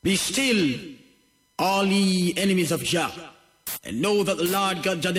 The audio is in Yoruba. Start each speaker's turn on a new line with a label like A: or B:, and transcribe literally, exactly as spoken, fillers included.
A: Be still, all ye enemies of Jah, and know that the Lord God Jah